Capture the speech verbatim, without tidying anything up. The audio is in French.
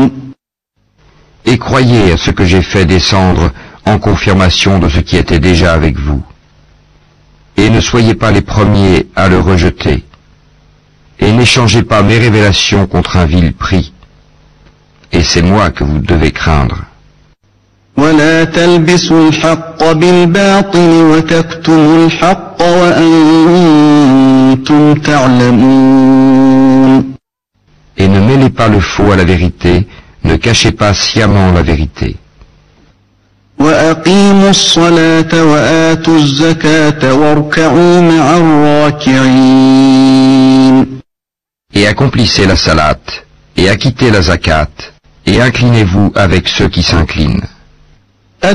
Et croyez à ce que j'ai fait descendre en confirmation de ce qui était déjà avec vous. Et ne soyez pas les premiers à le rejeter. Et n'échangez pas mes révélations contre un vil prix. Et c'est moi que vous devez craindre. ولا تلبسوا الحق بالباطل وتكتموا الحق وأنتم تعلمون. Et ne mêlez pas le faux à la vérité, ne cachez pas sciemment la vérité. وأقيموا الصلاة وآتوا الزكاة واركعوا مع الراكعين. Et accomplissez la salate, et acquittez la zakat, et inclinez-vous avec ceux qui s'inclinent.